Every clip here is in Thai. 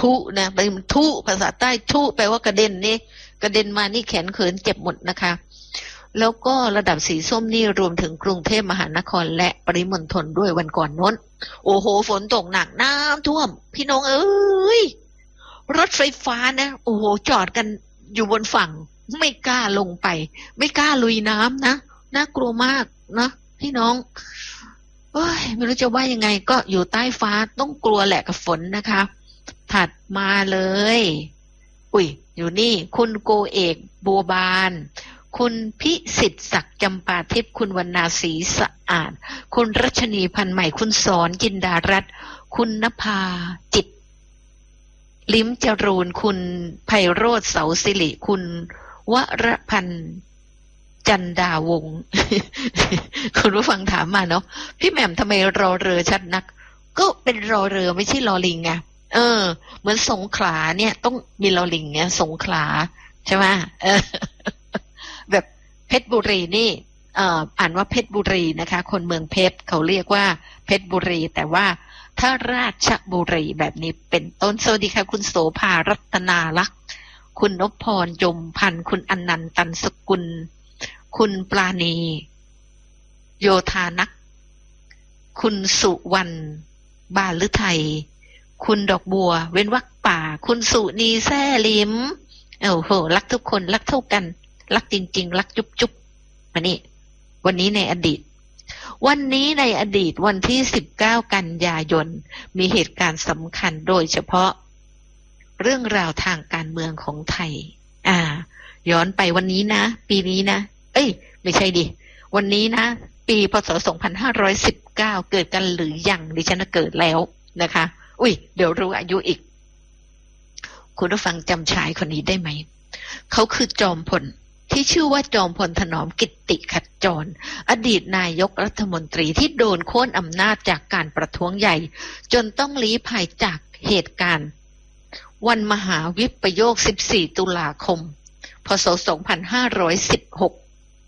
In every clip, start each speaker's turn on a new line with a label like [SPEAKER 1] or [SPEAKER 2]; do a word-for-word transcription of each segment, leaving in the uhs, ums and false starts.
[SPEAKER 1] ทุนะไปมันทุภาษาใต้ทุแปลว่ากระเด็นนี่กระเด็นมานี่แขนเขินเจ็บหมดนะคะแล้วก็ระดับสีส้มนี่รวมถึงกรุงเทพมหานครและปริมณฑลด้วยวันก่อนน้นโอ้โหฝนตกหนักน้ำท่วมพี่น้องเอ้ยรถไฟฟ้านะโอ้โหจอดกันอยู่บนฝั่งไม่กล้าลงไปไม่กล้าลุยน้ำนะน่ากลัวมากนะพี่น้องเอ้ยไม่รู้จะว่ายังไงก็อยู่ใต้ฟ้าต้องกลัวแหละกับฝนนะคะถัดมาเลยอุ้ยอยู่นี่คุณโกเอกบัวบานคุณพิสิทธิ์ศักดิ์จำปาทิพย์คุณวรรณาศรีสะอาดคุณรัชนีพันธุ์ใหม่คุณสอนจินดารัตน์คุณนภาจิตลิ้มจรูนคุณไพโรธเสาสิริคุณวรพันธ์จันดาวงศ์ คุณผู้ฟังถามมาเนาะพี่แหม่มทำไมรอเรือชัดนักก็เป็นรอเรือไม่ใช่รอลิงไงเออเหมือนสงขลาเนี่ยต้องมีรอลิงเนี่ยสงขลาใช่ไหมเออ แบบเพชรบุรีนี่เอ่ออ่านว่าเพชรบุรีนะคะคนเมืองเพชรเขาเรียกว่าเพชรบุรีแต่ว่าถ้าราชบุรีแบบนี้เป็นต้นสวัสดีค่ะคุณโสภารัตนาลักษณ์คุณนพพรยมพันธ์คุณอนันต์ตันสกุลคุณปราณีโยธานักคุณสุวรรณบาลือไทยคุณดอกบัวเว้นวรรคป่าคุณสุนีแซ่ลิมโอ้โหรักทุกคนรักเท่ากันรักจริงๆรักจุ๊บๆมานี่วันนี้ในอดีตวันนี้ในอดีตวันที่สิบเก้ากันยายนมีเหตุการณ์สำคัญโดยเฉพาะเรื่องราวทางการเมืองของไทยอ่าย้อนไปวันนี้นะปีนี้นะเอ้ยไม่ใช่ดิวันนี้นะปีพศสองพันห้าร้อยสิบเก้าเกิดกันหรือยังดิฉันเกิดแล้วนะคะอุ้ยเดี๋ยวรู้อายุอีกคุณผู้ฟังจำชายคนนี้ได้ไหมเขาคือจอมพลที่ชื่อว่าจอมพลถนอมกิตติขจรอดีตนายกรัฐมนตรีที่โดนโค่นอำนาจจากการประท้วงใหญ่จนต้องลี้ภัยจากเหตุการณ์วันมหาวิปโยคสิบสี่ตุลาคมพศสองพันห้าร้อยสิบหก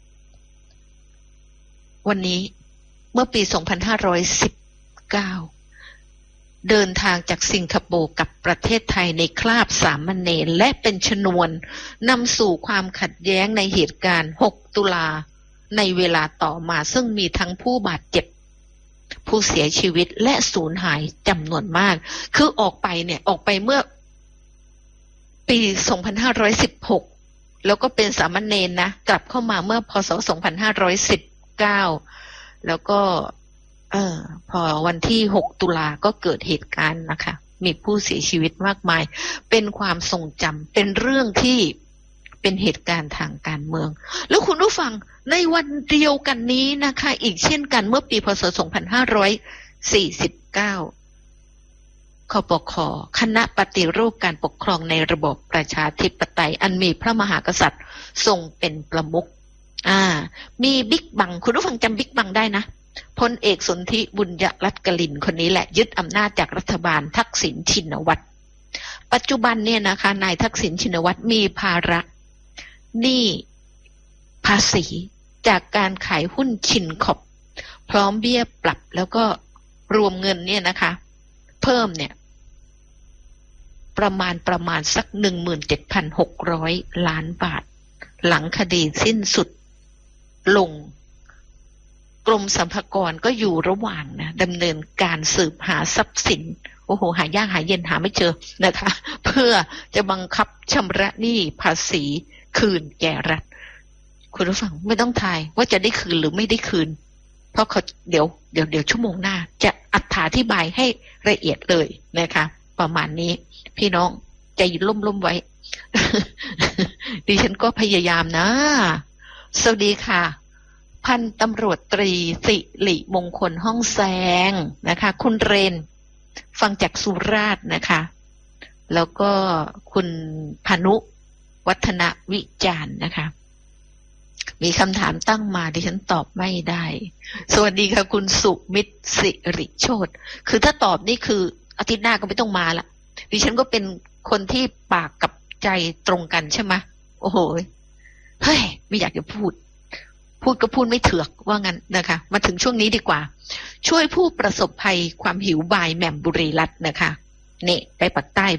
[SPEAKER 1] วันนี้เมื่อปีสองพันห้าร้อยสิบเก้าเดินทางจากสิงคโปร์กับประเทศไทยในคราบสามเณรและเป็นชนวนนำสู่ความขัดแย้งในเหตุการณ์หกตุลาในเวลาต่อมาซึ่งมีทั้งผู้บาดเจ็บผู้เสียชีวิตและสูญหายจำนวนมากคือออกไปเนี่ยออกไปเมื่อปีสองพันห้าร้อยสิบหกแล้วก็เป็นสามเณรนะกลับเข้ามาเมื่อพศสองพันห้าร้อยสิบเก้าแล้วก็เออพอวันที่หกตุลาก็เกิดเหตุการณ์นะคะมีผู้เสียชีวิตมากมายเป็นความทรงจำเป็นเรื่องที่เป็นเหตุการณ์ทางการเมืองแล้วคุณผู้ฟังในวันเดียวกันนี้นะคะอีกเช่นกันเมื่อปีพศสองพันห้าร้อยสี่สิบเก้าคปค.คณะปฏิรูปการปกครองในระบบประชาธิปไตยอันมีพระมหากษัตริย์ทรงเป็นประมุขอ่ามีบิ๊กบังคุณผู้ฟังจำบิ๊กบังได้นะพลเอกสนธิบุญยรัตน์กลินคนนี้แหละยึดอำนาจจากรัฐบาลทักษิณชินวัตรปัจจุบันเนี่ยนะคะนายทักษิณชินวัตรมีภาระหนี้ภาษีจากการขายหุ้นชินคอร์ปพร้อมเบี้ยปรับแล้วก็รวมเงินเนี่ยนะคะเพิ่มเนี่ยประมาณประมาณสัก หนึ่งหมื่นเจ็ดพันหกร้อย ล้านบาทหลังคดีสิ้นสุดลงกรมสรรพากรก็อยู่ระหว่างนะดำเนินการสืบหาทรัพย์สินโอ้โหหายากหาเย็นหาไม่เจอนะคะเพื่อจะบังคับชำระหนี้ภาษีคืนแก่รัฐคุณผู้ฟังไม่ต้องทายว่าจะได้คืนหรือไม่ได้คืนเพราะเขาเดี๋ยวเดี๋ยวเดี๋ยวชั่วโมงหน้าจะอธิบายให้ละเอียดเลยนะคะประมาณนี้พี่น้องใจล่มๆไว้ ดิฉันก็พยายามนะสวัสดีค่ะพันตำรวจตรีสิริมงคลห้องแซงนะคะคุณเรนฟังจากสุราษฎร์นะคะแล้วก็คุณพานุวัฒนวิจารณ์นะคะมีคำถามตั้งมาดิฉันตอบไม่ได้สวัสดีค่ะคุณสุมิตรสิริโชติคือถ้าตอบนี่คืออาทิตย์หน้าก็ไม่ต้องมาละดิฉันก็เป็นคนที่ปากกับใจตรงกันใช่ไหมโอ้โหเฮ้ยไม่อยากจะพูดพูดก็พูดไม่เถือกว่างั้นนะคะมาถึงช่วงนี้ดีกว่าช่วยผู้ประสบภัยความหิวบายแหม่มบุรีรัตน์นะคะเนี่ยไปปักใต้